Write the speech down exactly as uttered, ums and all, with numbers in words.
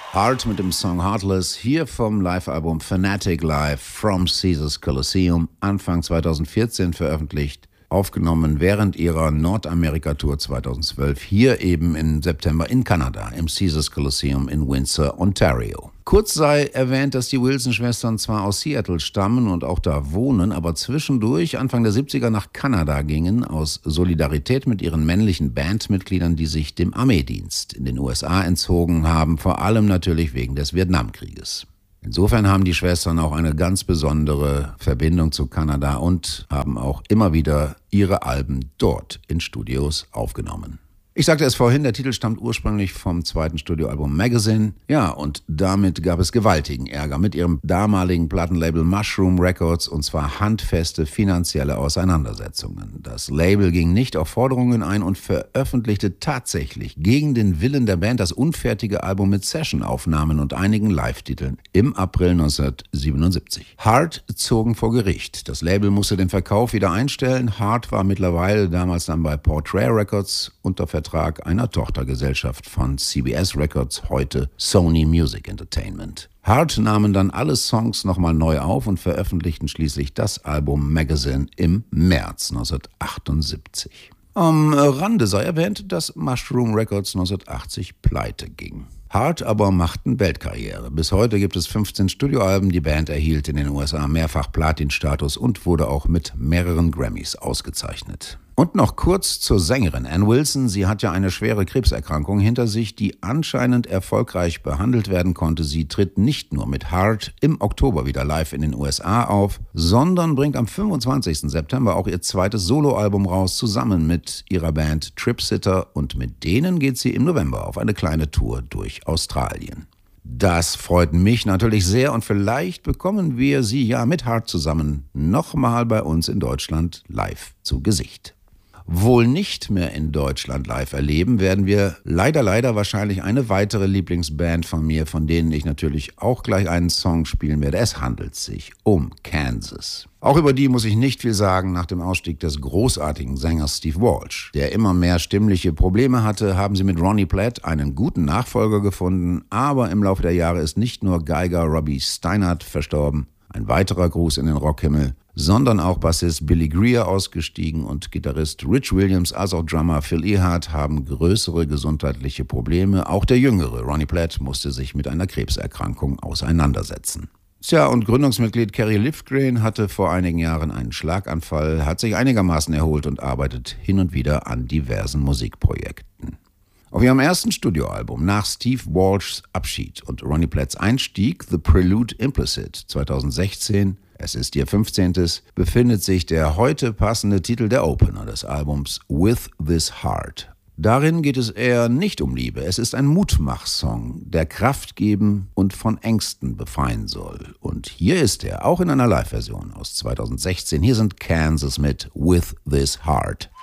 Heart mit dem Song Heartless, hier vom Live-Album Fanatic Live from Caesars Coliseum, Anfang zweitausendvierzehn veröffentlicht, aufgenommen während ihrer Nordamerika-Tour zweitausendzwölf, hier eben im September in Kanada, im Caesars Coliseum in Windsor, Ontario. Kurz sei erwähnt, dass die Wilson-Schwestern zwar aus Seattle stammen und auch da wohnen, aber zwischendurch Anfang der siebziger nach Kanada gingen, aus Solidarität mit ihren männlichen Bandmitgliedern, die sich dem Armeedienst in den U S A entzogen haben, vor allem natürlich wegen des Vietnamkrieges. Insofern haben die Schwestern auch eine ganz besondere Verbindung zu Kanada und haben auch immer wieder ihre Alben dort in Studios aufgenommen. Ich sagte es vorhin, der Titel stammt ursprünglich vom zweiten Studioalbum Magazine. Ja, und damit gab es gewaltigen Ärger mit ihrem damaligen Plattenlabel Mushroom Records, und zwar handfeste finanzielle Auseinandersetzungen. Das Label ging nicht auf Forderungen ein und veröffentlichte tatsächlich gegen den Willen der Band das unfertige Album mit Sessionaufnahmen und einigen Live-Titeln im April neunzehnhundertsiebenundsiebzig. Heart zogen vor Gericht. Das Label musste den Verkauf wieder einstellen. Heart war mittlerweile damals dann bei Portrait Records unter Vertrag einer Tochtergesellschaft von C B S Records, heute Sony Music Entertainment. Heart nahmen dann alle Songs nochmal neu auf und veröffentlichten schließlich das Album Magazine im März neunzehnhundertachtundsiebzig. Am Rande sei erwähnt, dass Mushroom Records neunzehnhundertachtzig pleite ging. Heart aber machten Weltkarriere. Bis heute gibt es fünfzehn Studioalben. Die Band erhielt in den U S A mehrfach Platinstatus und wurde auch mit mehreren Grammys ausgezeichnet. Und noch kurz zur Sängerin Ann Wilson. Sie hat ja eine schwere Krebserkrankung hinter sich, die anscheinend erfolgreich behandelt werden konnte. Sie tritt nicht nur mit Heart im Oktober wieder live in den U S A auf, sondern bringt am fünfundzwanzigsten September auch ihr zweites Soloalbum raus, zusammen mit ihrer Band Tripsitter, und mit denen geht sie im November auf eine kleine Tour durch Australien. Das freut mich natürlich sehr und vielleicht bekommen wir sie ja mit Heart zusammen nochmal bei uns in Deutschland live zu Gesicht. Wohl nicht mehr in Deutschland live erleben werden wir leider, leider wahrscheinlich eine weitere Lieblingsband von mir, von denen ich natürlich auch gleich einen Song spielen werde. Es handelt sich um Kansas. Auch über die muss ich nicht viel sagen. Nach dem Ausstieg des großartigen Sängers Steve Walsh, der immer mehr stimmliche Probleme hatte, haben sie mit Ronnie Platt einen guten Nachfolger gefunden. Aber im Laufe der Jahre ist nicht nur Geiger Robbie Steinhardt verstorben, ein weiterer Gruß in den Rockhimmel, sondern auch Bassist Billy Greer ausgestiegen und Gitarrist Rich Williams als auch Drummer Phil Ehart haben größere gesundheitliche Probleme. Auch der jüngere Ronnie Platt musste sich mit einer Krebserkrankung auseinandersetzen. Tja, und Gründungsmitglied Kerry Livgren hatte vor einigen Jahren einen Schlaganfall, hat sich einigermaßen erholt und arbeitet hin und wieder an diversen Musikprojekten. Auf ihrem ersten Studioalbum nach Steve Walshs Abschied und Ronnie Platts Einstieg, The Prelude Implicit zweitausendsechzehn, es ist ihr fünfzehntes, befindet sich der heute passende Titel der Opener des Albums With This Heart. Darin geht es eher nicht um Liebe, es ist ein Mutmach-Song, der Kraft geben und von Ängsten befreien soll. Und hier ist er, auch in einer Live-Version aus zweitausendsechzehn. Hier sind Kansas mit With This Heart.